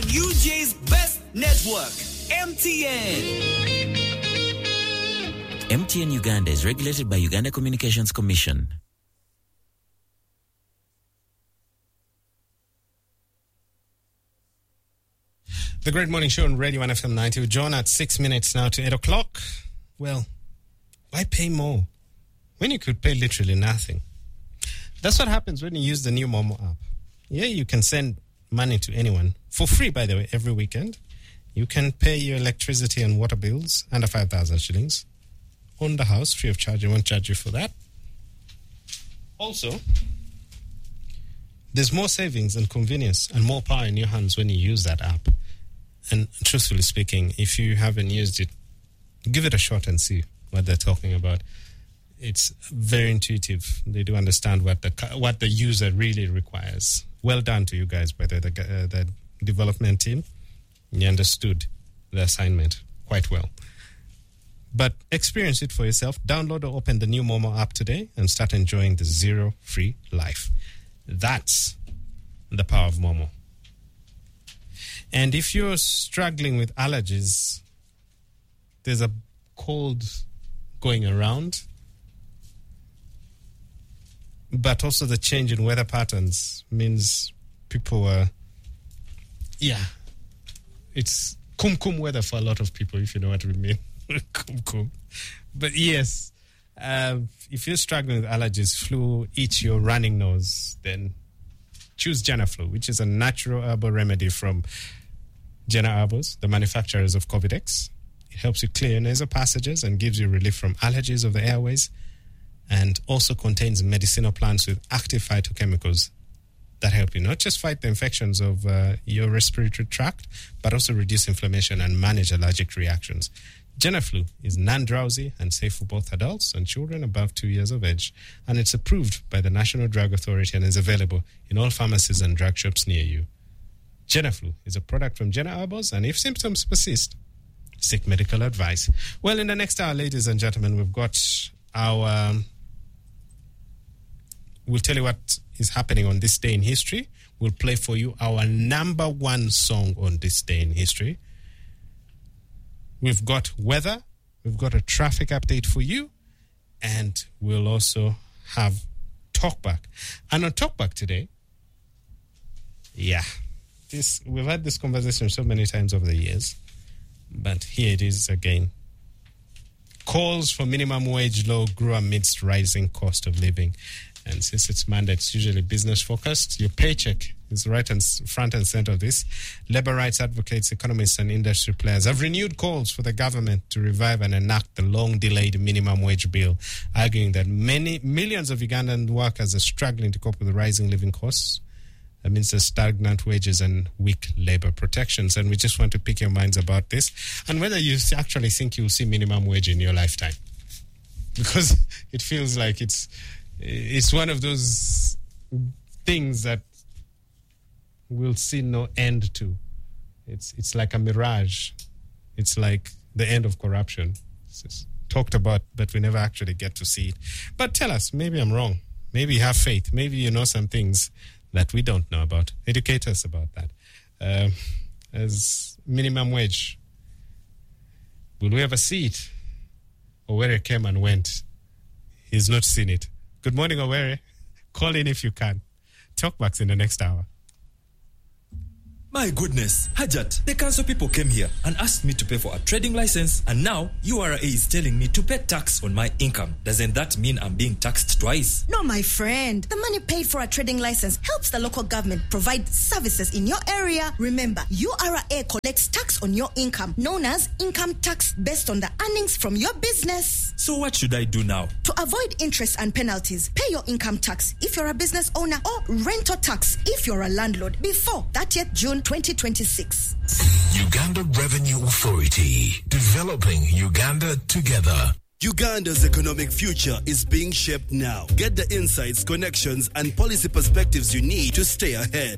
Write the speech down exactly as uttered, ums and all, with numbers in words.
U J's best network, M T N. M T N Uganda is regulated by Uganda Communications Commission. The Great Morning Show on Radio one F M ninety with John at six minutes now to eight o'clock. Well, why pay more when you could pay literally nothing? That's what happens when you use the new Momo app. Yeah, you can send money to anyone for free, by the way, every weekend. You can pay your electricity and water bills under five thousand shillings on the house free of charge. They won't charge you for that. Also, there's more savings and convenience and more power in your hands when you use that app. And truthfully speaking, if you haven't used it, give it a shot and see what they're talking about. It's very intuitive. They do understand what the what the user really requires. Well done to you guys, by the, the, uh, the development team. You understood the assignment quite well. But experience it for yourself. Download or open the new Momo app today and start enjoying the zero-free life. That's the power of Momo. And if you're struggling with allergies, there's a cold going around, but also the change in weather patterns means people are, yeah, it's kum-kum weather for a lot of people, if you know what we mean. Kum-kum. But yes, uh, if you're struggling with allergies, flu, itch, your running nose, then choose Genaflu, which is a natural herbal remedy from Jena Herbals, the manufacturers of Covidex. It helps you clear nasal passages and gives you relief from allergies of the airways, and also contains medicinal plants with active phytochemicals that help you not just fight the infections of uh, your respiratory tract, but also reduce inflammation and manage allergic reactions. Genaflu is non-drowsy and safe for both adults and children above two years of age, and it's approved by the National Drug Authority and is available in all pharmacies and drug shops near you. Genaflu is a product from Jena Herbals, and if symptoms persist, seek medical advice. Well, in the next hour, ladies and gentlemen, we've got our... Um, we'll tell you what is happening on this day in history. We'll play for you our number one song on this day in history. We've got weather. We've got a traffic update for you. And we'll also have Talkback. And on Talkback today, yeah, this we've had this conversation so many times over the years, but here it is again. Calls for minimum wage law grew amidst rising cost of living. And since it's Monday, it's usually business focused. Your paycheck is right and front and center of this. Labor rights advocates, economists, and industry players have renewed calls for the government to revive and enact the long-delayed minimum wage bill, arguing that many millions of Ugandan workers are struggling to cope with the rising living costs amidst the stagnant wages and weak labor protections. And we just want to pick your minds about this and whether you actually think you'll see minimum wage in your lifetime, because it feels like it's it's one of those things that we'll see no end to. It's it's like a mirage. It's like the end of corruption. It's just talked about, but we never actually get to see it. But tell us, maybe I'm wrong. Maybe you have faith. Maybe you know some things that we don't know about. Educate us about that. Uh, as minimum wage, will we ever see it? Or where it came and went? He's not seen it. Good morning, Owere. Call in if you can. Talkbacks in the next hour. My goodness, Hajat, the council people came here and asked me to pay for a trading license, and now U R A is telling me to pay tax on my income. Doesn't that mean I'm being taxed twice? No, my friend. The money paid for a trading license helps the local government provide services in your area. Remember, U R A collects tax on your income, known as income tax, based on the earnings from your business. So what should I do now? To avoid interest and penalties, pay your income tax if you're a business owner, or rental tax if you're a landlord before thirtieth June twenty twenty-six. Uganda Revenue Authority, developing Uganda together. Uganda's economic future is being shaped now. Get the insights, connections, and policy perspectives you need to stay ahead.